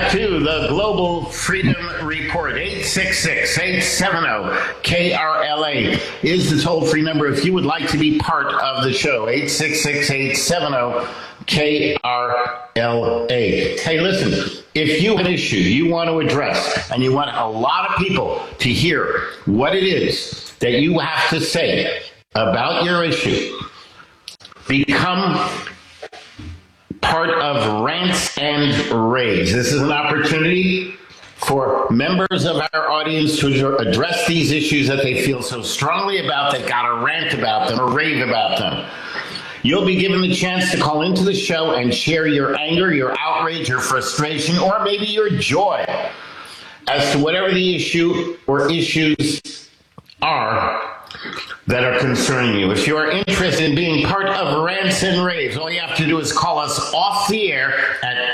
back to the Global Freedom Report. 866-870-KRLA is the toll-free number if you would like to be part of the show. 866-870-KRLA. Hey, listen, if you have an issue you want to address and you want a lot of people to hear what it is that you have to say about your issue, become part of Rants and Raves. This is an opportunity for members of our audience to address these issues that they feel so strongly about, that got to rant about them or rave about them. You'll be given the chance to call into the show and share your anger, your outrage, your frustration, or maybe your joy as to whatever the issue or issues are that are concerning you. If you are interested in being part of Rants and Raves, all you have to do is call us off the air at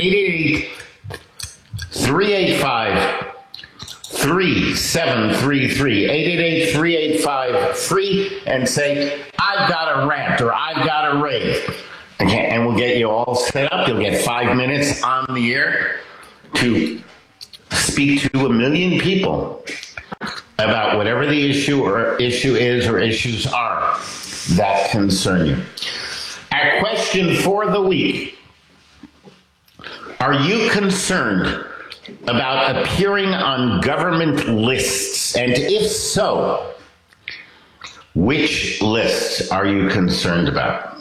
888-385-3733, 888-385-FREE, and say, I've got a rant or I've got a rave. Okay, and we'll get you all set up. You'll get 5 minutes on the air to speak to 1 million people about whatever the issue is or issues are that concern you. Our question for the week: are you concerned about appearing on government lists? And if so, which lists are you concerned about?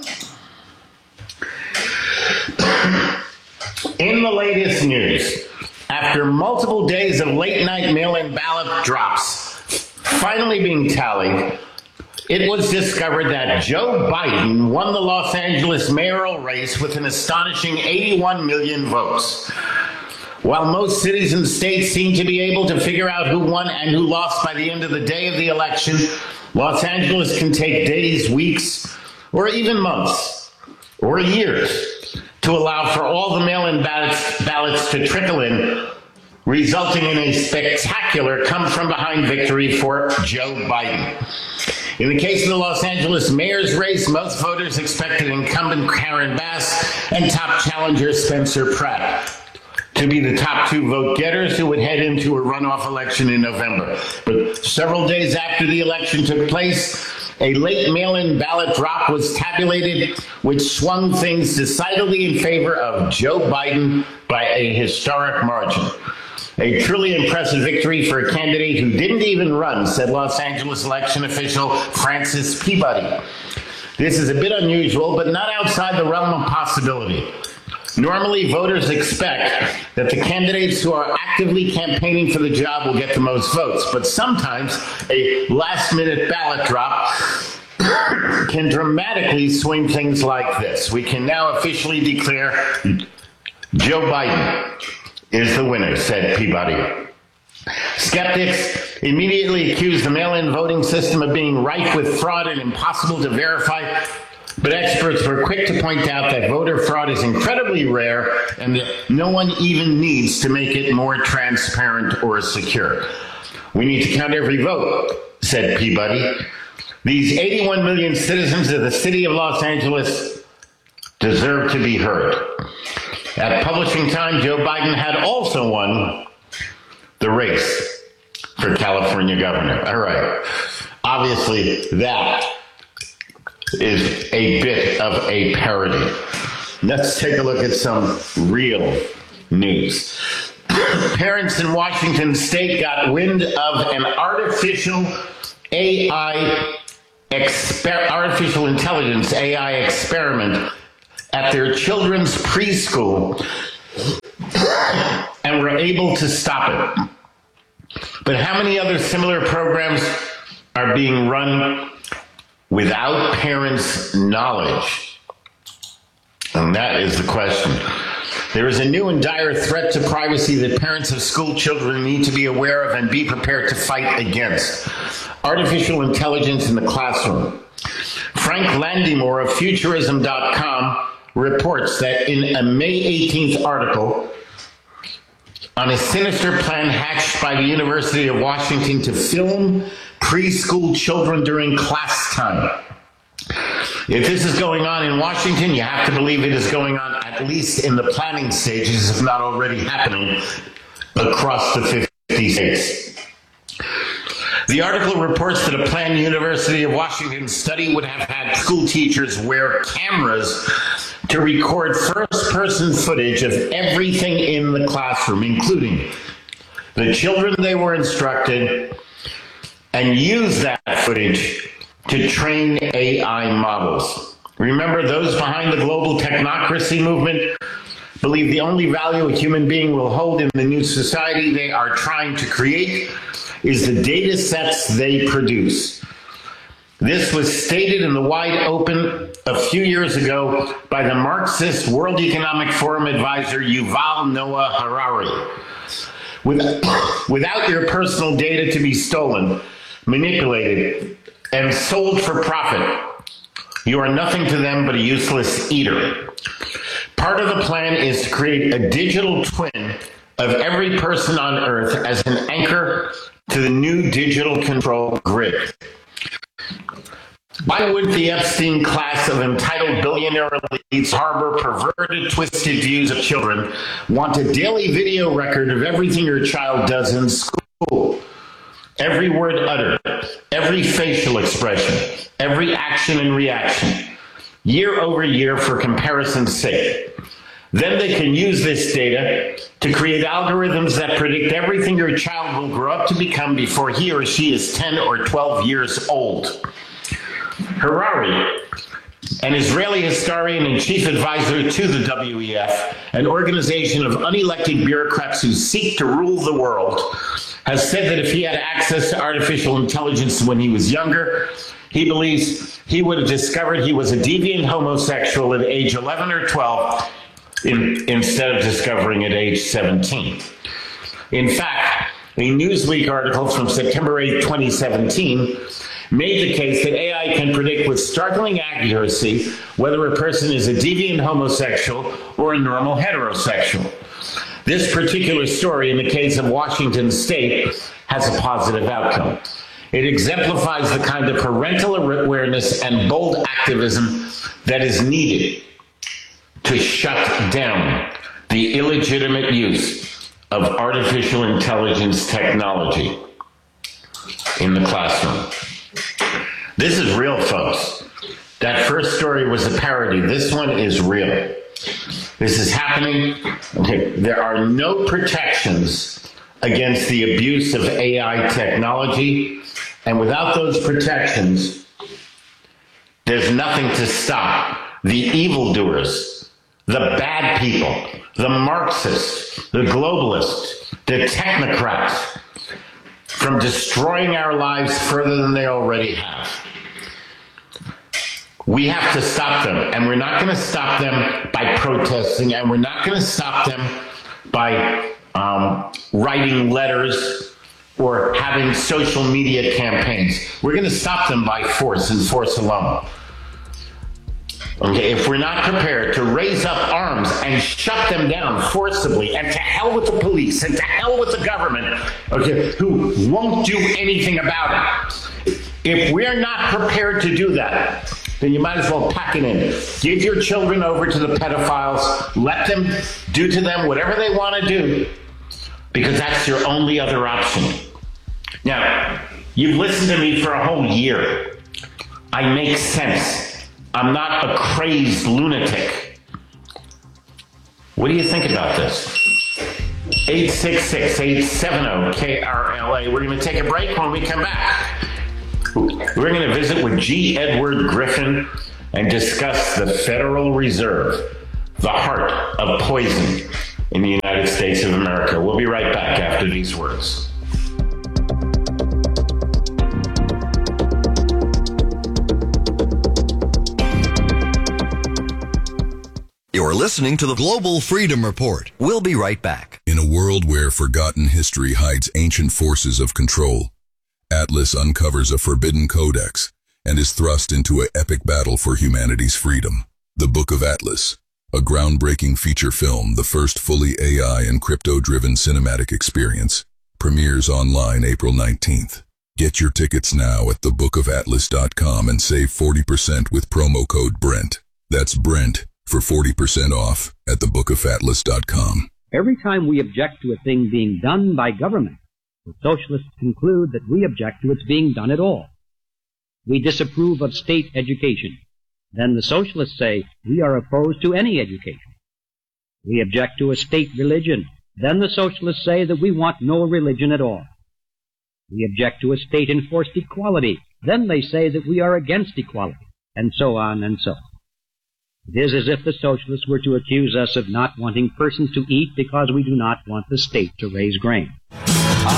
In the latest news, after multiple days of late-night mail-in ballot drops finally being tallied, it was discovered that Joe Biden won the Los Angeles mayoral race with an astonishing 81 million votes. While most cities and states seem to be able to figure out who won and who lost by the end of the day of the election, Los Angeles can take days, weeks, or even months or years to allow for all the mail-in ballots to trickle in, resulting in a spectacular come-from-behind victory for Joe Biden. In the case of the Los Angeles mayor's race, most voters expected incumbent Karen Bass and top challenger Spencer Pratt to be the top two vote getters who would head into a runoff election in November. But several days after the election took place, a late mail-in ballot drop was tabulated, which swung things decidedly in favor of Joe Biden by a historic margin. A truly impressive victory for a candidate who didn't even run, said Los Angeles election official Francis Peabody. This is a bit unusual, but not outside the realm of possibility. Normally, voters expect that the candidates who are actively campaigning for the job will get the most votes, but sometimes a last-minute ballot drop can dramatically swing things like this. We can now officially declare Joe Biden is the winner, said Peabody. Skeptics immediately accused the mail-in voting system of being rife with fraud and impossible to verify, but experts were quick to point out that voter fraud is incredibly rare and that no one even needs to make it more transparent or secure. We need to count every vote, said Peabody. These 81 million citizens of the city of Los Angeles deserve to be heard. At publishing time, Joe Biden had also won the race for California governor. All right. Obviously, that is a bit of a parody. Let's take a look at some real news. Parents in Washington state got wind of an artificial intelligence AI experiment at their children's preschool and were able to stop it. But how many other similar programs are being run without parents' knowledge? And that is the question. There is a new and dire threat to privacy that parents of school children need to be aware of and be prepared to fight against. Artificial intelligence in the classroom. Frank Landymore of Futurism.com reports that in a May 18th article on a sinister plan hatched by the University of Washington to film preschool children during class time, If this is going on in Washington, you have to believe it is going on at least in the planning stages, if not already happening, across the 50 states. The article reports that a planned University of Washington study would have had school teachers wear cameras to record first-person footage of everything in the classroom, including the children they were instructed, and use that footage to train AI models. Remember, those behind the global technocracy movement believe the only value a human being will hold in the new society they are trying to create is the data sets they produce. This was stated in the wide open a few years ago by the Marxist World Economic Forum advisor Yuval Noah Harari. Without your personal data to be stolen, manipulated, and sold for profit, you are nothing to them but a useless eater. Part of the plan is to create a digital twin of every person on Earth as an anchor to the new digital control grid. Why would the Epstein class of entitled billionaire elites harbor perverted, twisted views of children, want a daily video record of everything your child does in school? Every word uttered, every facial expression, every action and reaction, year over year for comparison's sake. Then they can use this data to create algorithms that predict everything your child will grow up to become before he or she is 10 or 12 years old. Harari, an Israeli historian and chief advisor to the WEF, an organization of unelected bureaucrats who seek to rule the world, has said that if he had access to artificial intelligence when he was younger, he believes he would have discovered he was a deviant homosexual at age 11 or 12 instead of discovering at age 17. In fact, a Newsweek article from September 8, 2017 made the case that AI can predict with startling accuracy whether a person is a deviant homosexual or a normal heterosexual. This particular story, in the case of Washington State, has a positive outcome. It exemplifies the kind of parental awareness and bold activism that is needed to shut down the illegitimate use of artificial intelligence technology in the classroom. This is real, folks. That first story was a parody. This one is real. This is happening. Okay. There are no protections against the abuse of AI technology, and without those protections, there's nothing to stop the evildoers, the bad people, the Marxists, the globalists, the technocrats from destroying our lives further than they already have. We have to stop them, and we're not going to stop them by protesting, and we're not going to stop them by writing letters or having social media campaigns. We're going to stop them by force and force alone. Okay, if we're not prepared to raise up arms and shut them down forcibly, and to hell with the police and to hell with the government, okay, who won't do anything about it. If we're not prepared to do that, then you might as well pack it in. Give your children over to the pedophiles. Let them do to them whatever they want to do, because that's your only other option. Now, you've listened to me for a whole year. I make sense. I'm not a crazed lunatic. What do you think about this? 866-870-KRLA. We're going to take a break. When we come back, we're going to visit with G. Edward Griffin and discuss the Federal Reserve, the heart of poison in the United States of America. We'll be right back after these words. You're listening to the Global Freedom Report. We'll be right back. In a world where forgotten history hides ancient forces of control, Atlas uncovers a forbidden codex and is thrust into an epic battle for humanity's freedom. The Book of Atlas, a groundbreaking feature film, the first fully AI and crypto-driven cinematic experience, premieres online April 19th. Get your tickets now at thebookofatlas.com and save 40% with promo code Brent. That's Brent for 40% off at thebookofatlas.com. Every time we object to a thing being done by government, the socialists conclude that we object to its being done at all. We disapprove of state education. Then the socialists say we are opposed to any education. We object to a state religion. Then the socialists say that we want no religion at all. We object to a state-enforced equality. Then they say that we are against equality, and so on and so on. It is as if the socialists were to accuse us of not wanting persons to eat because we do not want the state to raise grain.